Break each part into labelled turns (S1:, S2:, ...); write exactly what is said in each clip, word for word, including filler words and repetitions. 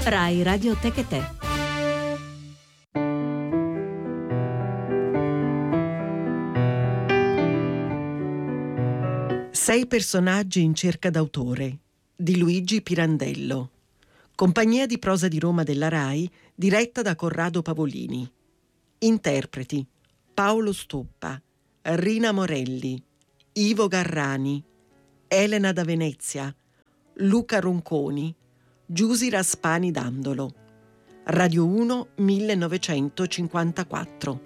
S1: Rai Radio Tecate.
S2: Sei personaggi in cerca d'autore di Luigi Pirandello. Compagnia di prosa di Roma della Rai, diretta da Corrado Pavolini. Interpreti: Paolo Stoppa, Rina Morelli, Ivo Garrani, Elena da Venezia, Luca Ronconi, Giusy Raspani Dandolo. Radio uno millenovecentocinquantaquattro.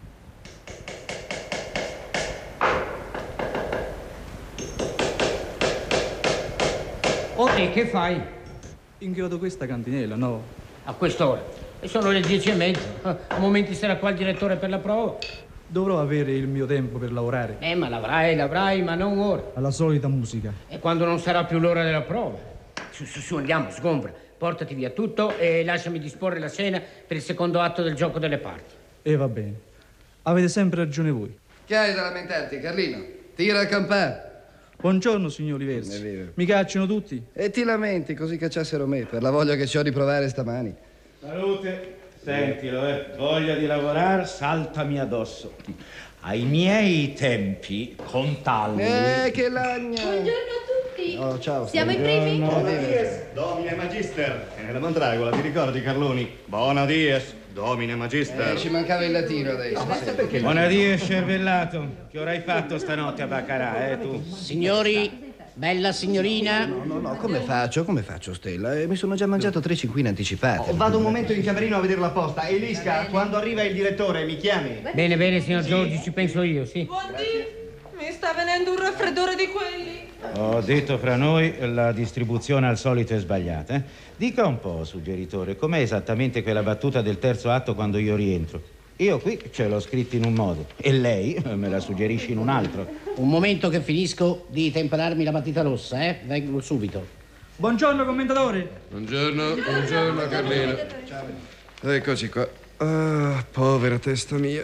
S3: Oh, e che fai?
S4: Inchiodo questa cantinella, no?
S3: A quest'ora? E sono le dieci e mezza. A momenti sarà qua il direttore per la prova.
S4: Dovrò avere il mio tempo per lavorare.
S3: Eh, ma l'avrai, l'avrai, ma non ora.
S4: Alla solita musica.
S3: E quando non sarà più l'ora della prova? Su, su, su, andiamo, sgombra. Portati via tutto e lasciami disporre la scena per il secondo atto del gioco delle parti.
S4: E va bene. Avete sempre ragione voi.
S5: Che hai da lamentarti, Carlino? Tira a campare.
S4: Buongiorno, signori versi. Mi cacciano tutti?
S5: E ti lamenti, così cacciassero me, per la voglia che ci ho di provare stamani.
S6: Salute. Sentilo, eh. Voglia di lavorare, saltami addosso. Ai miei tempi, contalli.
S5: Eh, che lagna!
S7: Buongiorno a tutti.
S5: Oh, ciao.
S7: Siamo i primi?
S6: Buona dies, domine magister. E nella mandragola, ti ricordi, Carloni? Buona dies, domine magister.
S5: Eh, ci mancava il latino adesso.
S6: Sì. Perché buona dies, cervellato. Che ora hai fatto stanotte a Baccarà, eh, tu?
S3: Signori, bella signorina.
S5: No, no, no, come faccio? Come faccio, Stella? Eh, mi sono già mangiato tre cinquine anticipate.
S8: Oh, vado un momento in camerino a vedere la posta. Elisca, quando arriva il direttore, mi chiami?
S3: Bene, bene, signor Giorgi, ci penso io, sì.
S9: Buondì, mi sta venendo un raffreddore di quelli.
S6: Ho detto fra noi, la distribuzione al solito è sbagliata, eh? Dica un po', suggeritore, com'è esattamente quella battuta del terzo atto quando io rientro? Io qui ce l'ho scritto in un modo e lei me la suggerisce in un altro.
S3: Un momento che finisco di temperarmi la matita rossa, eh? Vengo subito.
S4: Buongiorno, commendatore.
S5: Buongiorno, buongiorno, Carlino. Eccoci qua. Ah, povera testa mia.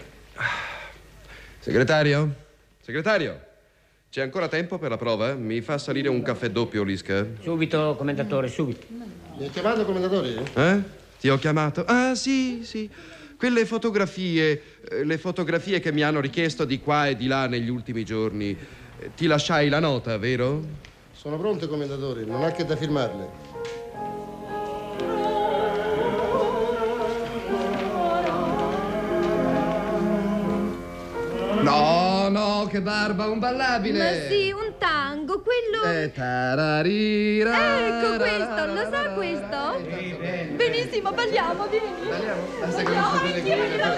S5: Segretario? Segretario? C'è ancora tempo per la prova? Mi fa salire un caffè doppio, Lisca?
S3: Subito, commendatore, subito.
S8: Mi hai chiamato, commendatore?
S5: Eh? Ti ho chiamato? Ah, sì, sì. Quelle fotografie, eh, le fotografie che mi hanno richiesto di qua e di là negli ultimi giorni. Eh, ti lasciai la nota, vero?
S8: Sono pronto, commendatore. Non ha che da firmarle.
S5: No, no, che barba, un ballabile.
S7: Ma sì, un tango, quello...
S5: Eh, tararira,
S7: Ecco questo, lo sa questo?
S5: Sì,
S9: bene. Benissimo, balliamo, vieni.
S5: Balliamo? Basta che
S9: Balliamo,
S5: non so
S9: anch'io
S5: bene
S9: me la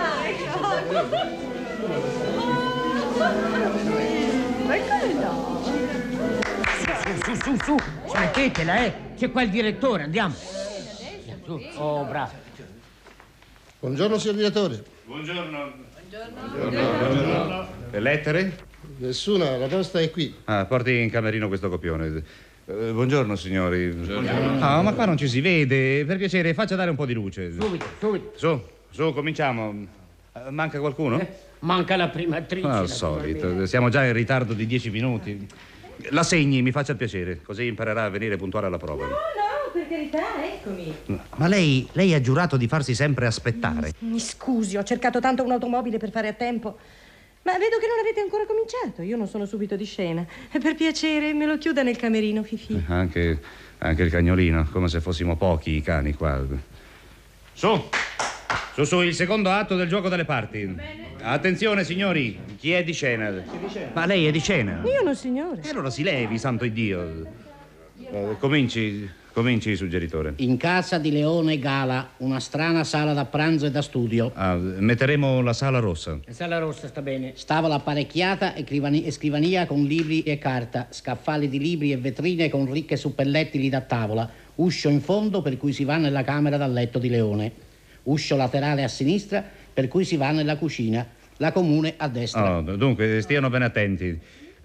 S9: lascio. Eccolo là.
S3: Su, su, su, su, smettetela, eh. C'è qua il direttore, andiamo. Su. Oh, bravo.
S8: Buongiorno, signor direttore.
S6: Buongiorno. Buongiorno. Buongiorno. Le lettere?
S8: Nessuna, la posta è qui.
S6: Ah, porti in camerino questo copione. Eh, buongiorno, signori. Buongiorno. Ah, ma qua non ci si vede. Per piacere, faccia dare un po' di luce.
S3: Subito, subito.
S6: Su, su, cominciamo. Eh, manca qualcuno?
S3: Eh, manca la prima attrice.
S6: Al solito, siamo già in ritardo di dieci minuti. La segni, mi faccia il piacere, così imparerà a venire puntuale alla prova.
S9: No, no, per carità, eccomi.
S10: Ma lei, lei ha giurato di farsi sempre aspettare.
S9: Mi scusi, ho cercato tanto un'automobile per fare a tempo. Ma vedo che non avete ancora cominciato. Io non sono subito di scena. Per piacere, me lo chiuda nel camerino, Fifì.
S6: Anche, anche il cagnolino, come se fossimo pochi i cani qua. Su, su, su, il secondo atto del gioco delle parti. Bene. Attenzione, signori, chi è di scena?
S10: Ma lei è di scena?
S9: Io no, signore.
S6: E allora si levi, santo Iddio. Eh, cominci, cominci, suggeritore.
S3: In casa di Leone Gala, una strana sala da pranzo e da studio.
S6: Ah, metteremo la sala rossa.
S3: La sala rossa sta bene. Stavola apparecchiata e, crivani- e scrivania con libri e carta, scaffali di libri e vetrine con ricche suppellettili da tavola, uscio in fondo per cui si va nella camera da letto di Leone, uscio laterale a sinistra per cui si va nella cucina, la comune a destra.
S6: Oh, dunque, stiano ben attenti.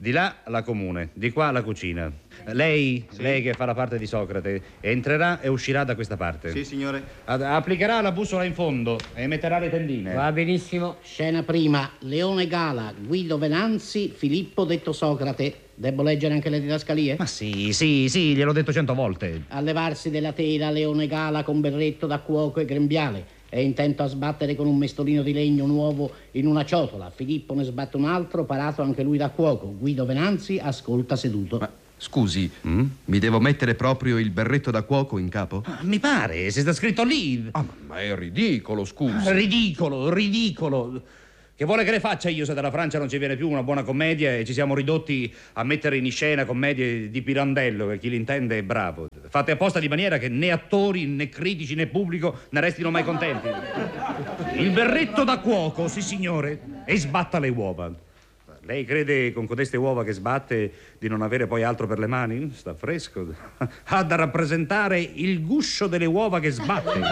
S6: Di là la comune, di qua la cucina. Lei, sì. lei che fa la parte di Socrate, entrerà e uscirà da questa parte.
S8: Sì, signore.
S6: Ad- applicherà la bussola in fondo e metterà le tendine.
S3: Va benissimo. Scena prima. Leone Gala, Guido Venanzi, Filippo detto Socrate. Devo leggere anche le didascalie?
S6: Ma sì, sì, sì, gliel'ho detto cento volte.
S3: A levarsi della tela, Leone Gala con berretto da cuoco e grembiale. È intento a sbattere con un mestolino di legno nuovo in una ciotola. Filippo ne sbatte un altro, parato anche lui da cuoco. Guido Venanzi ascolta seduto.
S5: Ma scusi, mm? mi devo mettere proprio il berretto da cuoco in capo?
S6: Ah, mi pare, se sta scritto lì.
S5: Ah, ma è ridicolo, scusi.
S6: Ridicolo, ridicolo. Che vuole che le faccia io se dalla Francia non ci viene più una buona commedia e ci siamo ridotti a mettere in scena commedie di Pirandello, che chi l'intende è bravo. Fatte apposta di maniera che né attori, né critici, né pubblico ne restino mai contenti. Il berretto da cuoco, sì signore, e sbatta le uova. Lei crede con codeste uova che sbatte di non avere poi altro per le mani? Sta fresco. Ha da rappresentare il guscio delle uova che sbatte.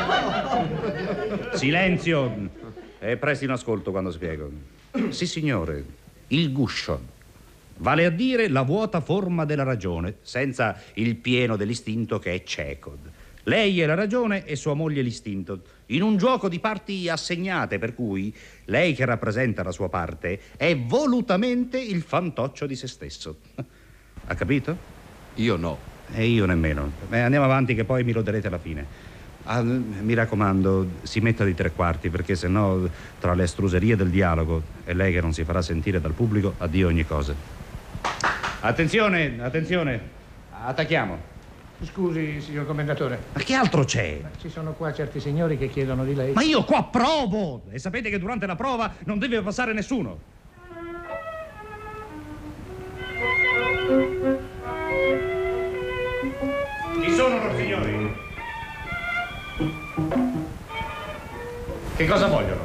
S6: Silenzio. E presti un ascolto quando spiego. Sì, signore, il guscio. Vale a dire la vuota forma della ragione, senza il pieno dell'istinto che è cieco. Lei è la ragione e sua moglie l'istinto, in un gioco di parti assegnate, per cui lei che rappresenta la sua parte è volutamente il fantoccio di se stesso. Ha capito?
S5: Io no.
S6: E io nemmeno. Beh, andiamo avanti che poi mi loderete alla fine. Ah, mi raccomando, si metta di tre quarti, perché sennò tra le astruserie del dialogo e lei che non si farà sentire dal pubblico, addio ogni cosa. Attenzione, attenzione, attacchiamo.
S1: Scusi, signor commendatore.
S6: Ma che altro c'è?
S1: Ci sono qua certi signori che chiedono di lei.
S6: Ma io qua provo! E sapete che durante la prova non deve passare nessuno. Chi sono loro signori? Che cosa vogliono?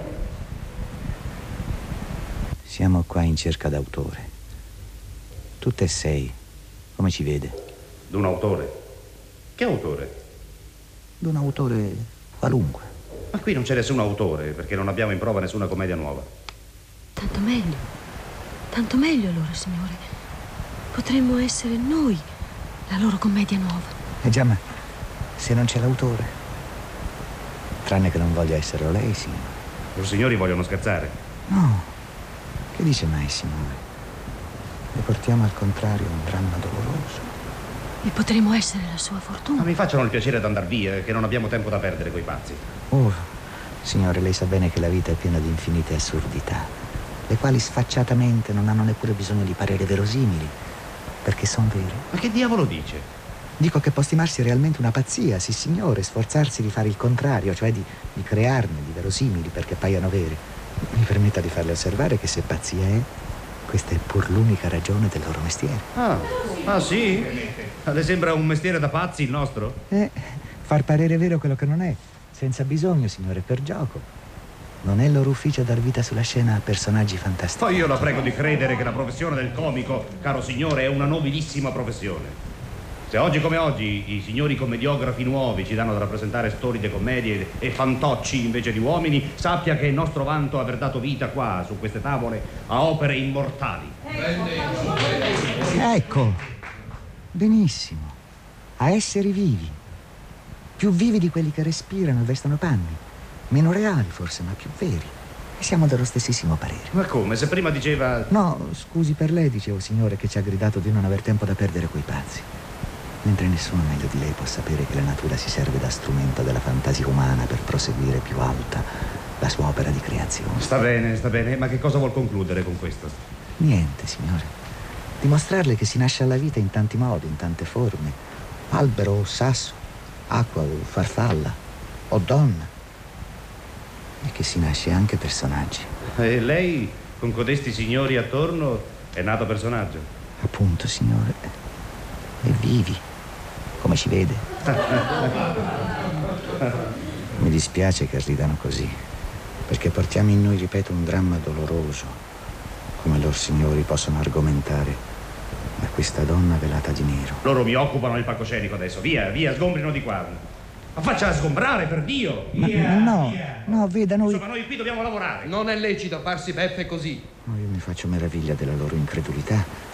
S11: Siamo qua in cerca d'autore. Tutte e sei. Come ci vede?
S6: D'un autore? Che autore?
S11: D'un autore qualunque.
S6: Ma qui non c'è nessun autore, perché non abbiamo in prova nessuna commedia nuova.
S12: Tanto meglio. Tanto meglio allora, signore. Potremmo essere noi la loro commedia nuova.
S11: Eh già, ma se non c'è l'autore... Tranne che non voglia essere lei, signore.
S6: Loro signori vogliono scherzare?
S11: No. Che dice mai, signore? Le portiamo al contrario un dramma doloroso.
S12: E potremo essere la sua fortuna.
S6: Ma mi facciano il piacere di andar via, che non abbiamo tempo da perdere coi pazzi.
S11: Oh, signore, lei sa bene che la vita è piena di infinite assurdità, le quali sfacciatamente non hanno neppure bisogno di parere verosimili, perché sono vere.
S6: Ma che diavolo dice?
S11: Dico che può stimarsi realmente una pazzia, sì signore, sforzarsi di fare il contrario, cioè di, di crearne di verosimili perché paiano vere. Mi permetta di farle osservare che se pazzia è, questa è pur l'unica ragione del loro mestiere.
S6: Ah, ah sì? Le sembra un mestiere da pazzi il nostro?
S11: Eh, far parere vero quello che non è, senza bisogno, signore, per gioco. Non è il loro ufficio dar vita sulla scena a personaggi fantastici.
S6: Poi io la prego di credere che la professione del comico, caro signore, è una nobilissima professione. Se oggi come oggi i signori commediografi nuovi ci danno da rappresentare storiche commedie e fantocci invece di uomini, sappia che è nostro vanto aver dato vita qua, su queste tavole, a opere immortali.
S11: Ecco, benissimo, a esseri vivi, più vivi di quelli che respirano e vestono panni, meno reali forse, ma più veri. E siamo dello stessissimo parere.
S6: Ma come? Se prima diceva...
S11: No, scusi per lei, dicevo, signore, che ci ha gridato di non aver tempo da perdere coi pazzi. Mentre nessuno meglio di lei può sapere che la natura si serve da strumento della fantasia umana per proseguire più alta la sua opera di creazione.
S6: Sta bene, sta bene, ma che cosa vuol concludere con questo?
S11: Niente, signore. Dimostrarle che si nasce alla vita in tanti modi, in tante forme. Albero o sasso, acqua o farfalla, o donna. E che si nasce anche personaggi.
S6: E lei, con codesti signori attorno, è nato personaggio?
S11: Appunto, signore. E vivi. Come ci vede? Mi dispiace che ridano così, perché portiamo in noi, ripeto, un dramma doloroso, come loro signori possono argomentare da questa donna velata di nero.
S6: Loro mi occupano il palcoscenico adesso. Via, via, sgombrino di qua. Ma faccia sgombrare, per Dio!
S11: Ma
S6: via,
S11: no,
S6: via.
S11: no, veda, noi...
S6: Insomma, noi qui dobbiamo lavorare.
S5: Non è lecito farsi beffe così.
S11: No, io mi faccio meraviglia della loro incredulità.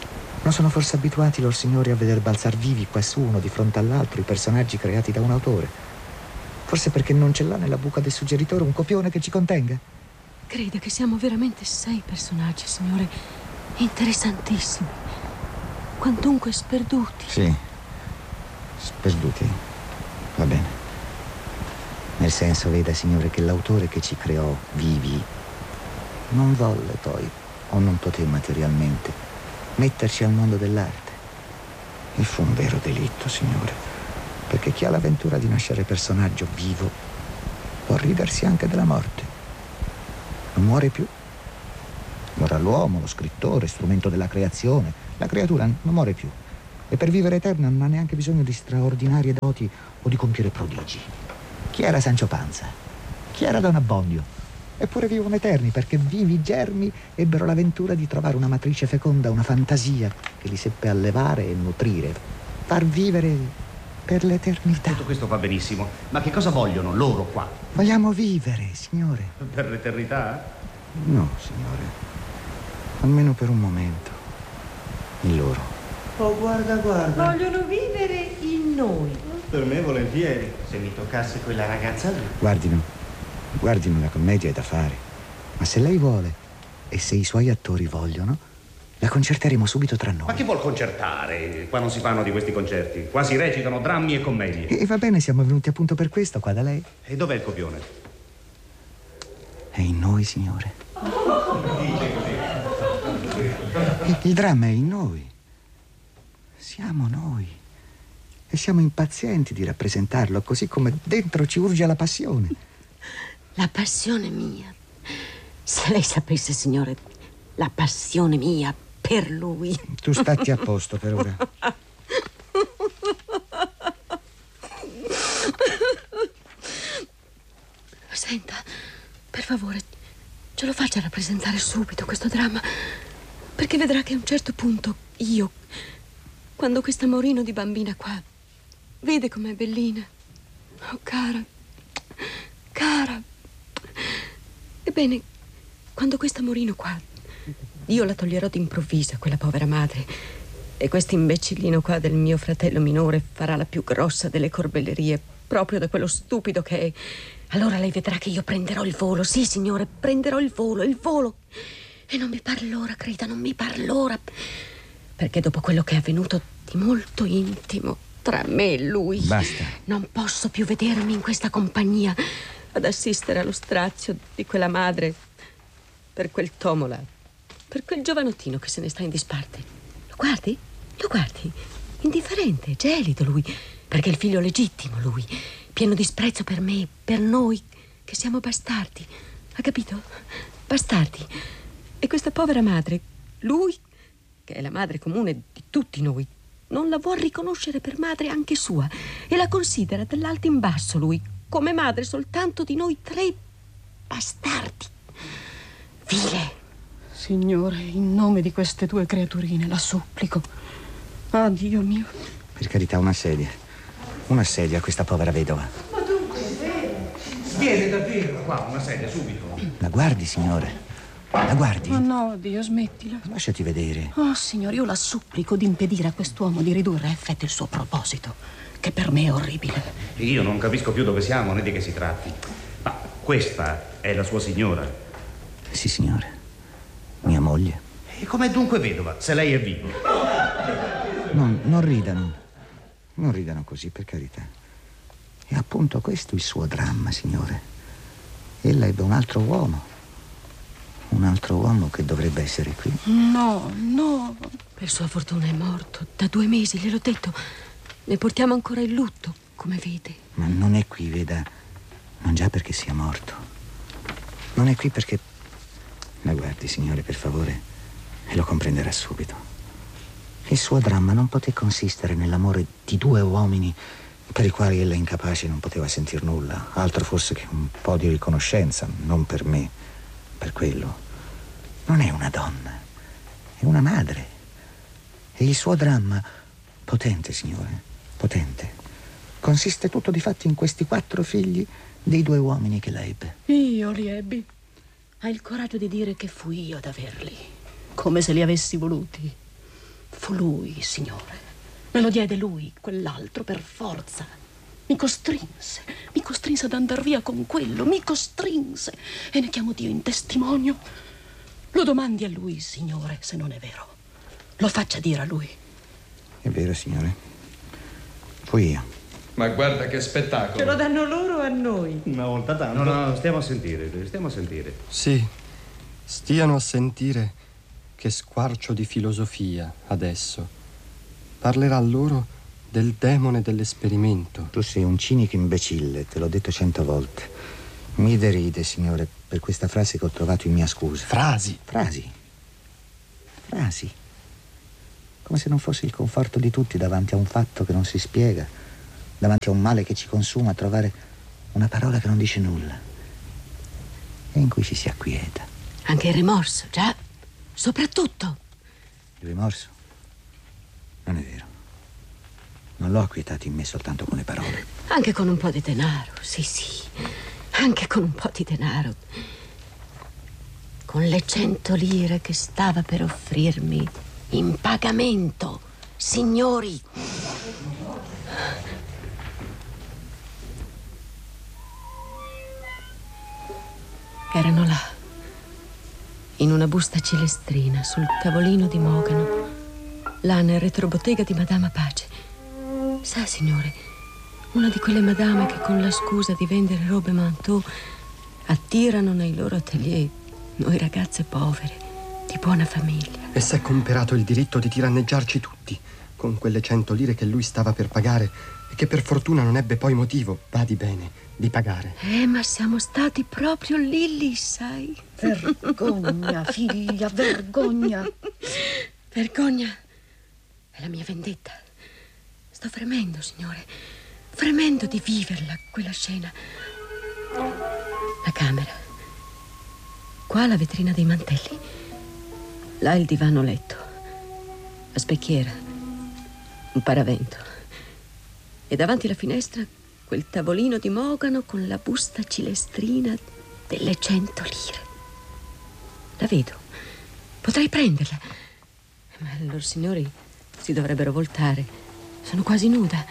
S11: Non sono forse abituati lor signori a veder balzar vivi quassù uno di fronte all'altro i personaggi creati da un autore? Forse perché non ce l'ha nella buca del suggeritore un copione che ci contenga?
S12: Crede che siamo veramente sei personaggi, signore, interessantissimi, quantunque sperduti.
S11: Sì, sperduti, va bene. Nel senso, veda, signore, che l'autore che ci creò vivi non volle poi, o non poté materialmente, metterci al mondo dell'arte. E fu un vero delitto, signore, perché chi ha l'avventura di nascere personaggio vivo può ridersi anche della morte. Non muore più. Muore l'uomo, lo scrittore, strumento della creazione. La creatura non muore più. E per vivere eterna non ha neanche bisogno di straordinarie doti o di compiere prodigi. Chi era Sancho Panza? Chi era Don Abbondio? Eppure vivono eterni perché vivi germi ebbero l'avventura di trovare una matrice feconda, una fantasia che li seppe allevare e nutrire, far vivere per l'eternità.
S10: Tutto questo va benissimo, ma che cosa vogliono loro qua?
S11: Vogliamo vivere, signore.
S10: Per l'eternità?
S11: No, signore. Almeno per un momento. In loro.
S8: Oh, guarda, guarda.
S9: Vogliono vivere in noi.
S8: Per me volentieri, se mi toccasse quella ragazza lì.
S11: Guardino, guardino, la commedia è da fare. Ma se lei vuole, e se i suoi attori vogliono, la concerteremo subito tra noi.
S10: Ma chi vuol concertare? Qua non si fanno di questi concerti. Qua si recitano drammi e commedie.
S11: E va bene, siamo venuti appunto per questo, qua da lei.
S10: E dov'è il copione?
S11: È in noi, signore.
S10: Dice così.
S11: Il dramma è in noi. Siamo noi. E siamo impazienti di rappresentarlo, così come dentro ci urge la passione.
S12: La passione mia. Se lei sapesse, signore, la passione mia per lui.
S11: Tu statti a posto per ora.
S12: Senta, per favore, ce lo faccia rappresentare subito questo dramma, perché vedrà che a un certo punto io, quando questa Morino di bambina qua vede com'è bellina, oh cara, cara, ebbene, quando questa Morino qua, io la toglierò d'improvviso a quella povera madre, e questo imbecillino qua del mio fratello minore farà la più grossa delle corbellerie, proprio da quello stupido che è. Allora lei vedrà che io prenderò il volo, sì signore, prenderò il volo, il volo. E non mi par l'ora, creda, non mi par l'ora. Perché dopo quello che è avvenuto di molto intimo tra me e lui,
S11: basta.
S12: Non posso più vedermi in questa compagnia ad assistere allo strazio di quella madre per quel tomola, per quel giovanottino che se ne sta in disparte. Lo guardi? Lo guardi? Indifferente, gelido lui, perché è il figlio legittimo lui, pieno di sprezzo per me, per noi, che siamo bastardi. Ha capito? Bastardi. E questa povera madre, lui, che è la madre comune di tutti noi, non la vuol riconoscere per madre anche sua e la considera dall'alto in basso lui, come madre soltanto di noi tre bastardi. Vile.
S9: Signore, in nome di queste due creaturine, la supplico. Ah, Dio mio.
S11: Per carità, una sedia. Una sedia a questa povera vedova.
S9: Ma dunque è vero.
S10: Vieni davvero qua, una sedia, subito.
S11: La guardi, signore? La guardi?
S9: Ma no, Dio, smettila.
S11: Lasciati vedere.
S9: Oh, signore, io la supplico di impedire a quest'uomo di ridurre a effetto il suo proposito, che per me è orribile.
S10: Io non capisco più dove siamo né di che si tratti. Ma questa è la sua signora?
S11: Sì, signore. Mia moglie.
S10: E com'è dunque vedova, se lei è viva?
S11: Non, non ridano. Non ridano così, per carità. È appunto questo il suo dramma, signore. Ella ebbe un altro uomo. Un altro uomo che dovrebbe essere qui.
S9: No, no.
S12: Per sua fortuna è morto da due mesi, gliel'ho detto. Ne portiamo ancora il lutto, come vede.
S11: Ma non è qui, veda. Non già perché sia morto. Non è qui perché... La guardi, signore, per favore, e lo comprenderà subito. Il suo dramma non poté consistere nell'amore di due uomini per i quali ella incapace non poteva sentir nulla, altro forse che un po' di riconoscenza, non per me, per quello. Non è una donna, è una madre. E il suo dramma, potente, signore, potente, consiste tutto di fatti in questi quattro figli dei due uomini che la ebbe.
S9: Io li ebbi. Hai il coraggio di dire che fui io ad averli, come se li avessi voluti.
S13: Fu lui, signore. Me lo diede lui, quell'altro, per forza. Mi costrinse, mi costrinse ad andar via con quello, mi costrinse. E ne chiamo Dio in testimonio. Lo domandi a lui, signore, se non è vero. Lo faccia dire a lui.
S11: È vero, signore. Fui io.
S5: Ma guarda che spettacolo.
S9: Ce lo danno loro o a noi?
S10: Una volta tanto. No, no, stiamo a sentire, stiamo a sentire.
S14: Sì, stiano a sentire che squarcio di filosofia adesso. Parlerà loro del demone dell'esperimento.
S11: Tu sei un cinico imbecille, te l'ho detto cento volte. Mi deride, signore, per questa frase che ho trovato in mia scusa.
S14: Frasi?
S11: Frasi. Frasi. Come se non fosse il conforto di tutti davanti a un fatto che non si spiega, davanti a un male che ci consuma, trovare una parola che non dice nulla e in cui ci si acquieta.
S12: Anche il rimorso, già. Soprattutto.
S11: Il rimorso? Non è vero. Non l'ho acquietato in me soltanto con le parole.
S12: Anche con un po' di denaro, sì, sì. Anche con un po' di denaro. Con le cento lire che stava per offrirmi in pagamento, signori. Erano là, in una busta cilestrina, sul tavolino di Mogano, là nel retrobottega di Madama Pace. Sa, signore, una di quelle madame che con la scusa di vendere robe manteau attirano nei loro atelier noi ragazze povere, di buona famiglia.
S14: E s'è comperato il diritto di tiranneggiarci tutti, con quelle cento lire che lui stava per pagare e che per fortuna non ebbe poi motivo, badi bene, di pagare.
S12: Eh, ma siamo stati proprio lì, lì, sai?
S13: Vergogna, figlia, vergogna.
S12: Vergogna è la mia vendetta. Sto fremendo, signore, fremendo di viverla, quella scena. La camera. Qua la vetrina dei mantelli. Là il divano letto. La specchiera. Un paravento. E davanti alla finestra quel tavolino di Mogano con la busta cilestrina delle cento lire. La vedo. Potrei prenderla. Ma loro signori si dovrebbero voltare. Sono quasi nuda.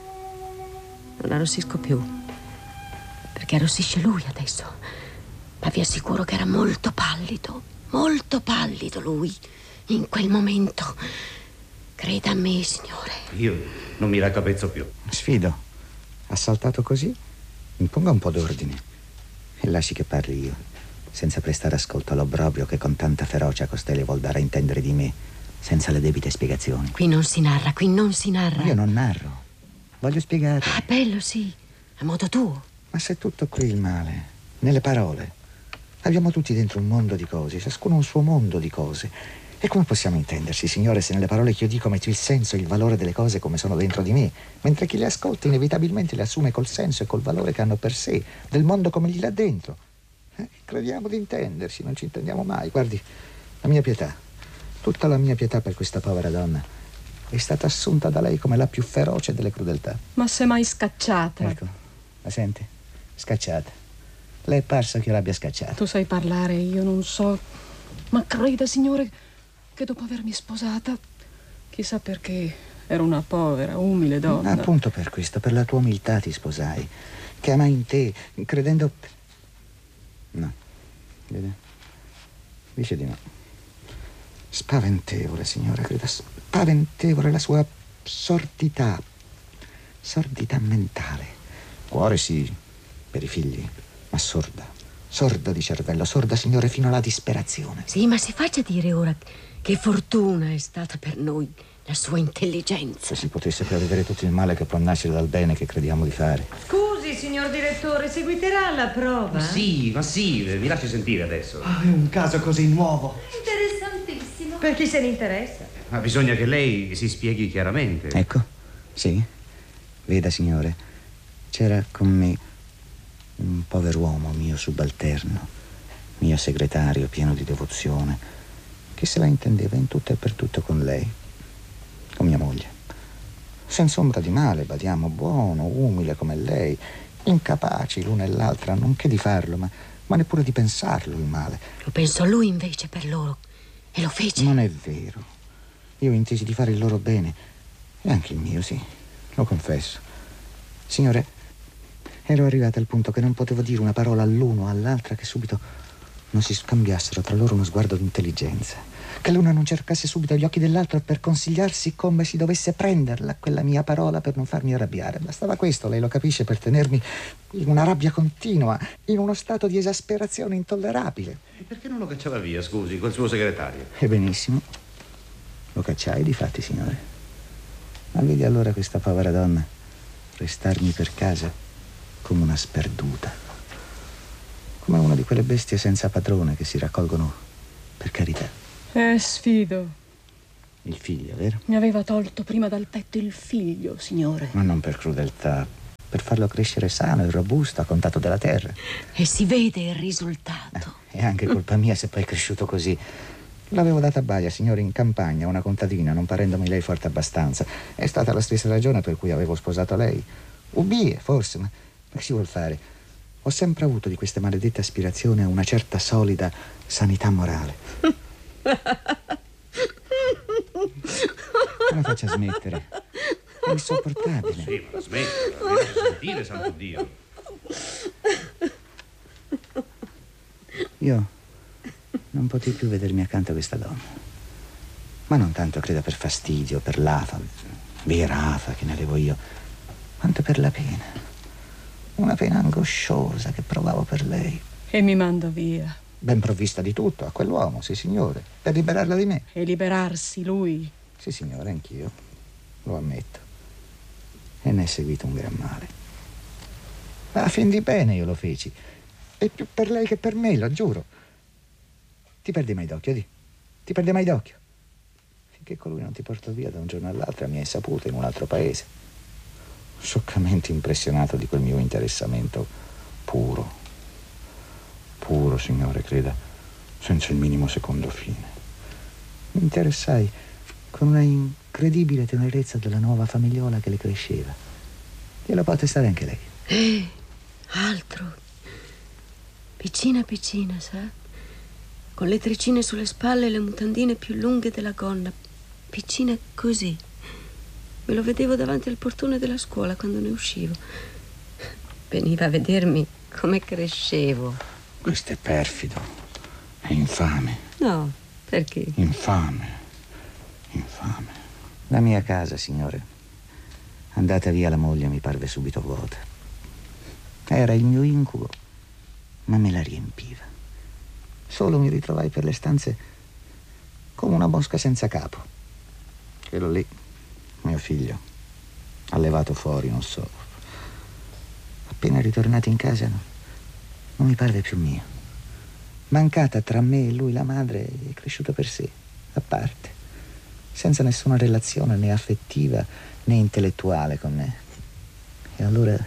S12: Non arrossisco più. Perché arrossisce lui adesso. Ma vi assicuro che era molto pallido. Molto pallido lui. In quel momento. Creda a me, signore.
S10: Io non mi raccapezzo più.
S11: Sfido. Ha saltato così? Imponga un po' d'ordine. E lasci che parli io, senza prestare ascolto all'obbrobrio che con tanta ferocia Costelli vuol dare a intendere di me, senza le debite spiegazioni.
S12: Qui non si narra, qui non si narra.
S11: Io non narro. Voglio spiegare.
S12: Ah, bello, sì. A modo tuo.
S11: Ma se tutto qui il male, nelle parole. Abbiamo tutti dentro un mondo di cose, ciascuno un suo mondo di cose. E come possiamo intendersi, signore, se nelle parole che io dico metto il senso e il valore delle cose come sono dentro di me, mentre chi le ascolta inevitabilmente le assume col senso e col valore che hanno per sé, del mondo come gli là dentro. Eh? Crediamo di intendersi, non ci intendiamo mai. Guardi, la mia pietà, tutta la mia pietà per questa povera donna è stata assunta da lei come la più feroce delle crudeltà.
S13: Ma sei mai scacciata?
S11: Ecco, la sente? Scacciata. Le è parso che io l'abbia scacciata.
S13: Tu sai parlare, io non so. Ma creda, signore, che dopo avermi sposata, chissà perché, ero una povera, umile donna.
S11: Appunto per questo, per la tua umiltà ti sposai, che amai in te, credendo... No, vede? Dice di no. Spaventevole, signora, creda, spaventevole la sua sordità, sordità mentale. Cuore sì, per i figli, ma sorda, sorda di cervello, sorda, signore, fino alla disperazione.
S12: Sì, ma si faccia dire ora che fortuna è stata per noi la sua intelligenza.
S11: Se si potesse prevedere tutto il male che può nascere dal bene che crediamo di fare.
S9: Scusi, signor direttore, seguiterà la prova?
S10: Sì, ma sì, mi lasci sentire adesso.
S8: Oh, è un caso così nuovo.
S7: Interessantissimo.
S9: Per chi se ne interessa.
S10: Ma bisogna che lei si spieghi chiaramente.
S11: Ecco, sì. Veda, signore, c'era con me un pover'uomo mio subalterno, mio segretario pieno di devozione, che se la intendeva in tutto e per tutto con lei, con mia moglie. Senza ombra di male, badiamo, buono, umile come lei, incapaci l'una e l'altra, non che di farlo, ma, ma neppure di pensarlo il male.
S12: Lo pensò lui invece per loro, e lo fece.
S11: Non è vero. Io intesi di fare il loro bene. E anche il mio, sì. Lo confesso. Signore, ero arrivata al punto che non potevo dire una parola all'uno o all'altra che subito non si scambiassero tra loro uno sguardo di intelligenza. Che l'una non cercasse subito gli occhi dell'altro per consigliarsi come si dovesse prenderla quella mia parola per non farmi arrabbiare. Bastava questo, lei lo capisce, per tenermi in una rabbia continua, in uno stato di esasperazione intollerabile.
S10: E perché non lo cacciava via, scusi, col suo segretario?
S11: E benissimo. Lo cacciai, difatti, signore. Ma vedi allora questa povera donna restarmi per casa come una sperduta, come una di quelle bestie senza padrone che si raccolgono per carità.
S13: Eh, sfido.
S11: Il figlio, vero?
S13: Mi aveva tolto prima dal petto il figlio, signore.
S11: Ma non per crudeltà, per farlo crescere sano e robusto a contatto della terra.
S13: E si vede il risultato.
S11: Eh, è anche colpa mia se poi è cresciuto così. L'avevo data a baia, signore, in campagna, una contadina, non parendomi lei forte abbastanza. È stata la stessa ragione per cui avevo sposato lei. Ubbie, forse, ma che si vuol fare? Ho sempre avuto di queste maledette aspirazioni a una certa solida sanità morale. Non la faccia smettere. È insopportabile.
S10: Sì, ma smetta, la devo sentire, santo Dio.
S11: Io non potei più vedermi accanto a questa donna. Ma non tanto, creda, per fastidio, per l'afa, vera afa che ne avevo io, quanto per la pena. Una pena angosciosa che provavo per lei.
S13: E mi manda via.
S11: Ben provvista di tutto, a quell'uomo, sì signore, per liberarla di me.
S13: E liberarsi lui?
S11: Sì signore, anch'io, lo ammetto. E ne è seguito un gran male. Ma a fin di bene io lo feci. E più per lei che per me, lo giuro. Ti perdi mai d'occhio, di? Ti perdi mai d'occhio? Finché colui non ti portò via da un giorno all'altro a mia insaputa in un altro paese. Scioccamente impressionato di quel mio interessamento puro. Puro, signore, creda, senza il minimo secondo fine. Mi interessai con una incredibile tenerezza della nuova famigliola che le cresceva. Glielo può attestare anche lei.
S12: Eh, altro. Piccina piccina, sa? Con le trecine sulle spalle e le mutandine più lunghe della gonna. Piccina così. Me lo vedevo davanti al portone della scuola quando ne uscivo. Veniva a vedermi come crescevo.
S11: Questo è perfido, è infame.
S12: No, perché?
S11: Infame, infame. La mia casa, signore, andata via la moglie, mi parve subito vuota. Era il mio incubo, ma me la riempiva. Solo mi ritrovai per le stanze come una mosca senza capo. Quello lì, mio figlio, allevato fuori, non so. Appena ritornato in casa, no? Non mi parve più mio. Mancata tra me e lui la madre, è cresciuto per sé, a parte, senza nessuna relazione né affettiva né intellettuale con me. E allora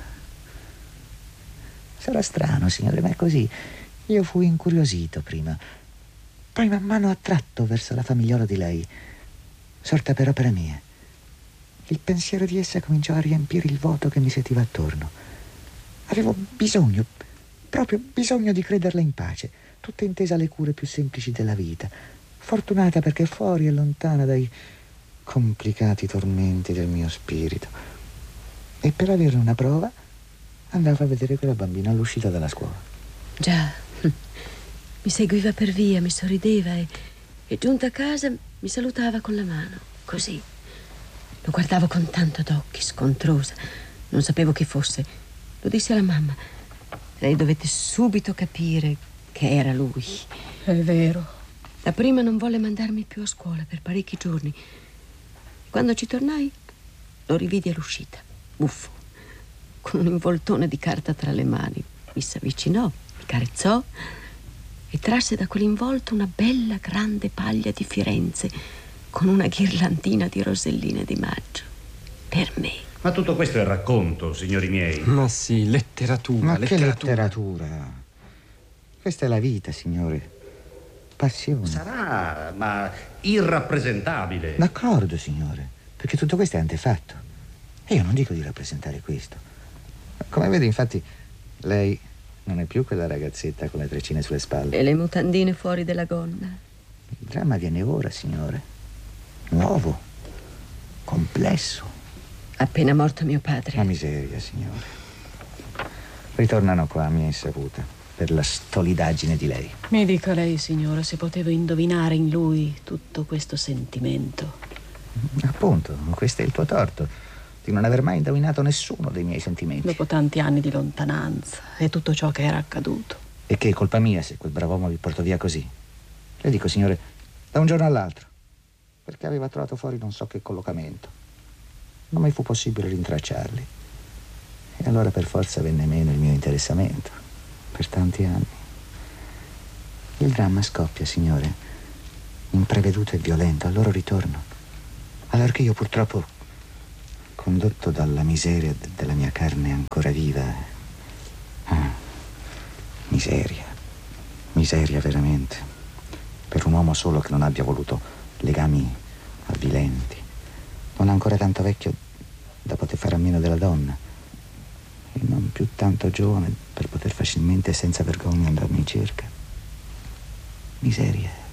S11: sarà strano, signore, ma è così. Io fui incuriosito prima, poi man mano attratto verso la famigliola di lei, sorta per opera mia. Il pensiero di essa cominciò a riempire il vuoto che mi sentiva attorno. Avevo bisogno, proprio bisogno di crederla in pace, tutta intesa alle cure più semplici della vita, fortunata perché fuori e lontana dai complicati tormenti del mio spirito. E per avere una prova andavo a vedere quella bambina all'uscita dalla scuola.
S12: Già, mi seguiva per via, mi sorrideva e, e giunta a casa mi salutava con la mano, così. Lo guardavo con tanto d'occhi, scontrosa. Non sapevo chi fosse. Lo dissi alla mamma. Lei dovette subito capire che era lui.
S13: È vero.
S12: Dapprima non volle mandarmi più a scuola per parecchi giorni. Quando ci tornai, lo rividi all'uscita, buffo, con un involtone di carta tra le mani. Mi s'avvicinò, mi carezzò e trasse da quell'involto una bella grande paglia di Firenze con una ghirlandina di roselline di maggio. Per me.
S10: Ma tutto questo è racconto, signori miei.
S14: Ma sì, letteratura,
S11: Ma
S14: letteratura.
S11: che letteratura? Questa è la vita, signore. Passione.
S10: Sarà, ma irrappresentabile.
S11: D'accordo, signore, perché tutto questo è antefatto. E io non dico di rappresentare questo. Come vedi, infatti, lei non è più quella ragazzetta con le trecine sulle spalle.
S12: E le mutandine fuori della gonna.
S11: Il dramma viene ora, signore. nuovo, complesso.
S12: Appena morto mio padre.
S11: La miseria, signore. Ritornano qua a mia insaputa per la stolidaggine di lei.
S13: Mi dica lei, signora, se potevo indovinare in lui tutto questo sentimento.
S11: Appunto, questo è il tuo torto, di non aver mai indovinato nessuno dei miei sentimenti.
S13: Dopo tanti anni di lontananza e tutto ciò che era accaduto.
S11: E che è colpa mia se quel brav'uomo vi portò via così. Le dico, signore, da un giorno all'altro, perché aveva trovato fuori non so che collocamento. Non mi fu possibile rintracciarli. E allora per forza venne meno il mio interessamento, per tanti anni. Il dramma scoppia, signore, impreveduto e violento, al loro ritorno. Allorché io purtroppo, condotto dalla miseria de- della mia carne ancora viva... Ah, miseria, miseria veramente. Per un uomo solo che non abbia voluto legami avvilenti. Non ancora tanto vecchio da poter fare a meno della donna. E non più tanto giovane per poter facilmente e senza vergogna andarmi in cerca. Miseria.